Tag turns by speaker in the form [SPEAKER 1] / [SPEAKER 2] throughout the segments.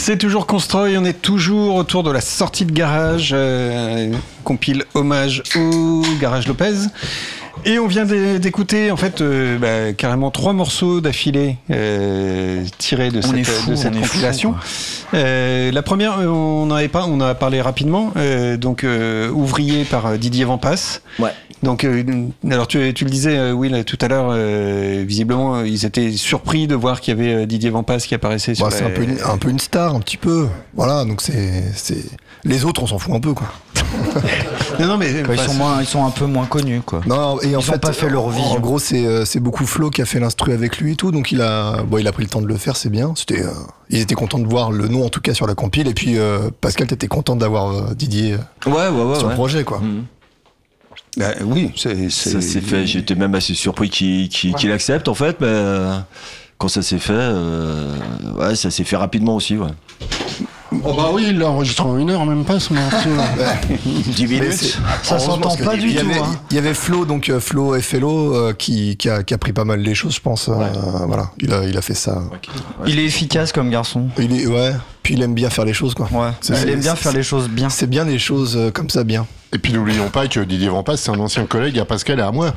[SPEAKER 1] C'est toujours Constroy, on est toujours autour de la sortie de Garage, compile hommage au Garage Lopez. Et on vient d'écouter en fait carrément 3 morceaux d'affilée tirés de cette compilation. La première, on a parlé rapidement. Ouvrier par Didier Vampas. Ouais. Donc, alors tu le disais, Will, tout à l'heure, visiblement, ils étaient surpris de voir qu'il y avait Didier Vampas qui apparaissait sur
[SPEAKER 2] c'est un peu une star, un petit peu. Voilà, donc c'est... Les autres, on s'en fout un peu, quoi.
[SPEAKER 3] non, mais ils sont un peu moins connus, quoi.
[SPEAKER 2] Non, et
[SPEAKER 3] ils n'ont pas fait leur vie.
[SPEAKER 2] En gros, c'est beaucoup Flo qui a fait l'instru avec lui et tout, donc il a pris le temps de le faire, c'est bien. Ils étaient contents de voir le nom, en tout cas, sur la compile, et puis Pascal, t'étais content d'avoir Didier sur le projet, quoi.
[SPEAKER 1] Mmh. Bah, oui,
[SPEAKER 4] ça s'est fait. J'étais même assez surpris qu'il accepte, en fait, mais quand ça s'est fait, ça s'est fait rapidement aussi, ouais.
[SPEAKER 5] Oh bah oui, il l'a enregistré en 1 heure, même pas ce morceau.
[SPEAKER 4] 10 minutes.
[SPEAKER 3] Ça s'entend pas du tout.
[SPEAKER 2] Il y avait Flo, donc Flo FLO, qui a pris pas mal les choses, je pense. Voilà, il a fait ça.
[SPEAKER 3] Il est efficace comme garçon.
[SPEAKER 2] Puis il aime bien faire les choses, quoi.
[SPEAKER 3] Ouais. Il aime bien faire les choses bien.
[SPEAKER 2] C'est bien les choses comme ça, bien.
[SPEAKER 5] Et puis n'oublions pas que Didier Vampas, c'est un ancien collègue à Pascal et à moi.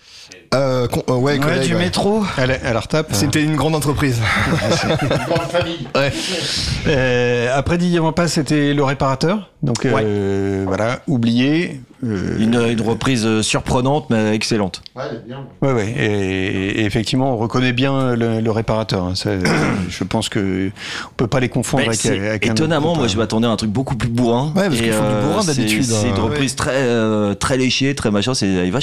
[SPEAKER 3] Du métro.
[SPEAKER 1] À la retape.
[SPEAKER 2] C'était une grande entreprise.
[SPEAKER 5] Une grande famille.
[SPEAKER 1] Ouais. Après Didier Vampas, c'était Le Réparateur. Donc voilà, oublié.
[SPEAKER 4] Une reprise surprenante mais excellente.
[SPEAKER 5] Ouais, elle est bien.
[SPEAKER 1] Ouais. Et effectivement, on reconnaît bien le Réparateur. Hein. Je pense que on peut pas les confondre avec
[SPEAKER 4] étonnamment, moi je m'attendais à un truc beaucoup plus bourrin.
[SPEAKER 2] Ouais, parce qu'ils font du bourrin d'habitude.
[SPEAKER 4] C'est une reprise très léchée, très machin. C'est vachement